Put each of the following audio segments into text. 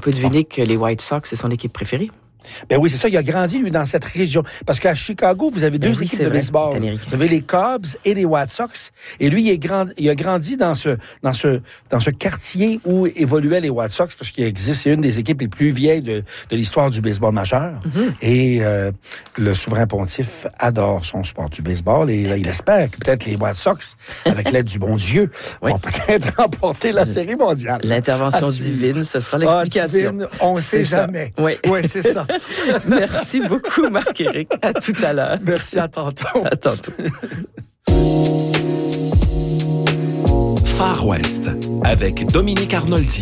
peut deviner que les White Sox, c'est son équipe préférée. Ben oui, c'est ça. Il a grandi, lui, dans cette région. Parce qu'à Chicago, vous avez deux équipes de baseball. Vous avez les Cubs et les White Sox. Et lui, il a grandi dans ce quartier où évoluaient les White Sox, parce qu'il existe, c'est une des équipes les plus vieilles de l'histoire du baseball majeur. Mm-hmm. Et le souverain pontife adore son sport du baseball. Et là, il espère que peut-être les White Sox, avec l'aide du bon Dieu, vont peut-être remporter la Série mondiale. L'intervention divine, ce sera l'explication. Divine, on ne sait jamais. Oui, c'est ça. Merci beaucoup, Marc-Éric. À tout à l'heure. Merci, à tantôt. À tantôt. Far West, avec Dominique Arnoldi.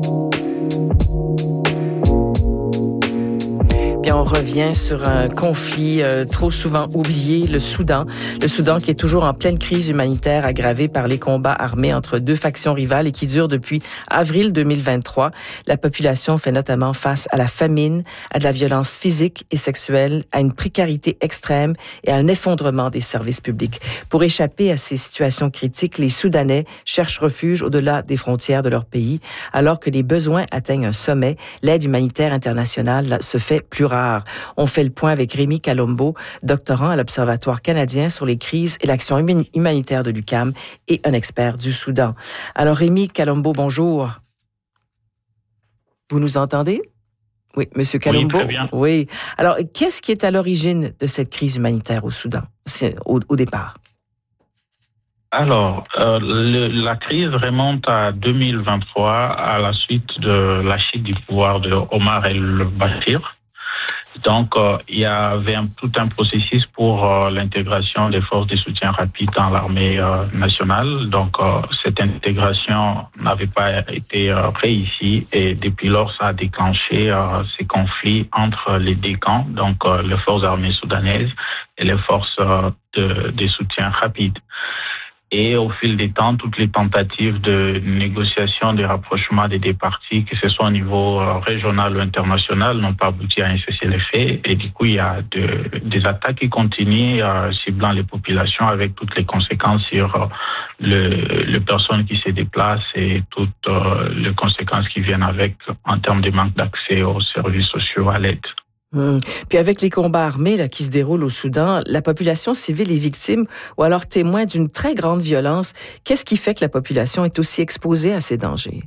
Bien, on revient sur un conflit trop souvent oublié, le Soudan. Le Soudan qui est toujours en pleine crise humanitaire aggravée par les combats armés entre deux factions rivales et qui dure depuis avril 2023. La population fait notamment face à la famine, à de la violence physique et sexuelle, à une précarité extrême et à un effondrement des services publics. Pour échapper à ces situations critiques, les Soudanais cherchent refuge au-delà des frontières de leur pays. Alors que les besoins atteignent un sommet, l'aide humanitaire internationale se fait plus rare. On fait le point avec Rémi Calombo, doctorant à l'Observatoire canadien sur les crises et l'action humanitaire de l'UQAM et un expert du Soudan. Alors Rémi Calombo, bonjour. Vous nous entendez? Oui, Monsieur Calombo. Oui, très bien. Oui. Alors, qu'est-ce qui est à l'origine de cette crise humanitaire au Soudan, au départ? Alors, la crise remonte à 2023 à la suite de la chute du pouvoir de Omar el-Bashir. Donc, il y avait tout un processus pour l'intégration des forces de soutien rapide dans l'armée nationale. Donc, cette intégration n'avait pas été réussie et depuis lors, ça a déclenché ces conflits entre les deux camps, donc les forces armées soudanaises et les forces de soutien rapide. Et au fil des temps, toutes les tentatives de négociation, de rapprochement des deux parties, que ce soit au niveau régional ou international, n'ont pas abouti à un cessez-le-feu. Et du coup, il y a des attaques qui continuent, ciblant les populations avec toutes les conséquences sur les personnes qui se déplacent et toutes les conséquences qui viennent avec en termes de manque d'accès aux services sociaux, à l'aide. Puis avec les combats armés là, qui se déroulent au Soudan, la population civile est victime ou alors témoin d'une très grande violence. Qu'est-ce qui fait que la population est aussi exposée à ces dangers?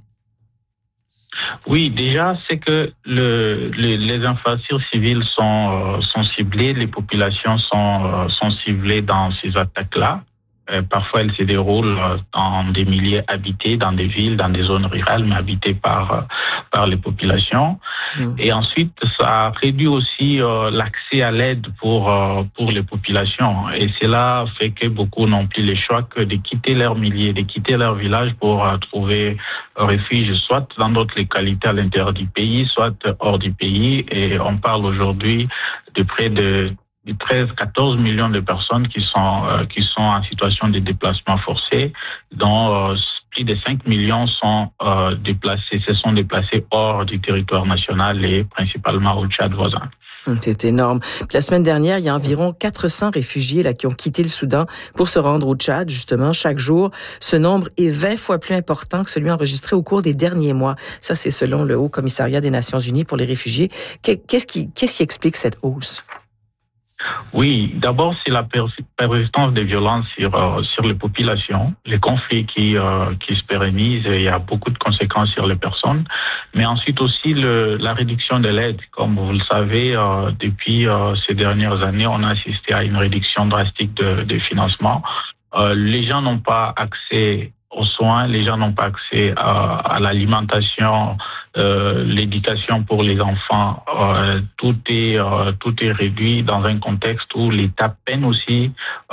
Oui, déjà, c'est que les infrastructures civiles sont ciblées, les populations sont ciblées dans ces attaques-là. Parfois, elles se déroulent dans des milieux habités, dans des villes, dans des zones rurales, mais habitées par les populations. Et ensuite, ça réduit aussi l'accès à l'aide pour les populations. Et cela fait que beaucoup n'ont plus le choix que de quitter leur milieu, de quitter leur village pour trouver refuge, soit dans d'autres localités à l'intérieur du pays, soit hors du pays. Et on parle aujourd'hui de près de 13-14 millions de personnes qui sont en situation de déplacement forcé, dont plus de 5 millions se sont déplacés hors du territoire national et principalement au Tchad voisin. C'est énorme. Puis la semaine dernière, il y a environ 400 réfugiés là, qui ont quitté le Soudan pour se rendre au Tchad, justement, chaque jour. Ce nombre est 20 fois plus important que celui enregistré au cours des derniers mois. Ça, c'est selon le Haut Commissariat des Nations Unies pour les réfugiés. Qu'est-ce qui explique cette hausse? Oui, d'abord, c'est la persistance des violences sur les populations, les conflits qui se pérennisent, et il y a beaucoup de conséquences sur les personnes. Mais ensuite aussi la réduction de l'aide. Comme vous le savez, depuis ces dernières années, on a assisté à une réduction drastique de financement. Les gens n'ont pas accès aux soins, les gens n'ont pas accès à l'alimentation, l'éducation pour les enfants. Tout est réduit dans un contexte où l'État peine aussi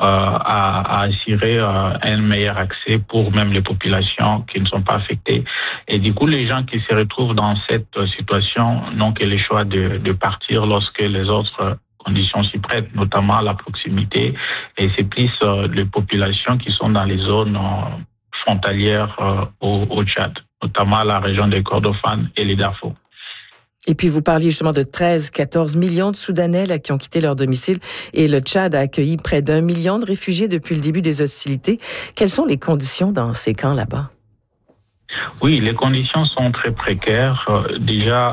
à assurer un meilleur accès pour même les populations qui ne sont pas affectées. Et du coup, les gens qui se retrouvent dans cette situation n'ont que le choix de partir lorsque les autres conditions s'y prêtent, notamment la proximité. Et c'est plus les populations qui sont dans les zones frontalières au Tchad, notamment la région des Kordofan et les Darfour. Et puis, vous parliez justement de 13-14 millions de Soudanais là, qui ont quitté leur domicile et le Tchad a accueilli près d'1 million de réfugiés depuis le début des hostilités. Quelles sont les conditions dans ces camps là-bas? Oui, les conditions sont très précaires. Déjà,